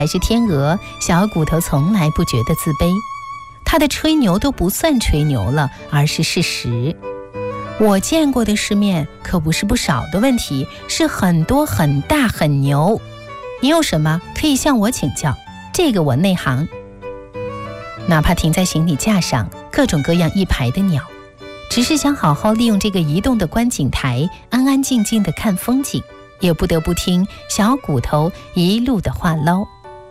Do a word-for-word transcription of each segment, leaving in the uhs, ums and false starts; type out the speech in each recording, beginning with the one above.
还是天鹅，小骨头从来不觉得自卑。他的吹牛都不算吹牛了，而是事实。我见过的世面可不是不少的问题，是很多很大很牛。你有什么可以向我请教，这个我内行。哪怕停在行李架上各种各样一排的鸟，只是想好好利用这个移动的观景台，安安静静地看风景，也不得不听小骨头一路的话唠。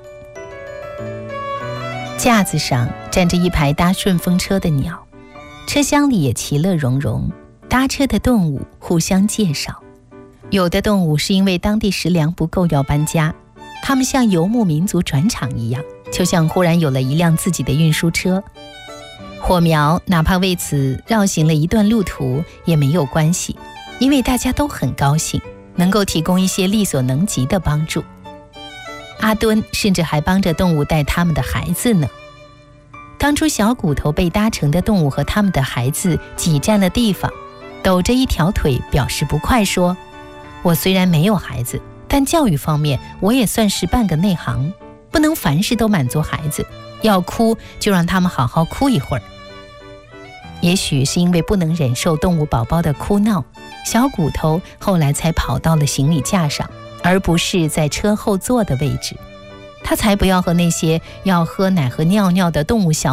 架子上站着一排搭顺风车的鸟，车厢里也其乐融融，搭车的动物互相介绍。有的动物是因为当地食粮不够要搬家，它们像游牧民族转场一样，就像忽然有了一辆自己的运输车。火苗哪怕为此绕行了一段路途也没有关系，因为大家都很高兴能够提供一些力所能及的帮助。阿敦甚至还帮着动物带他们的孩子呢。当初小骨头被搭乘的动物和他们的孩子挤占了地方，抖着一条腿表示不快，说：我虽然没有孩子，但教育方面我也算是半个内行，不能凡事都满足孩子，要哭就让他们好好哭一会儿。也许是因为不能忍受动物宝宝的哭闹，小骨头后来才跑到了行李架上，而不是在车后座的位置。他才不要和那些要喝奶和尿尿的动物小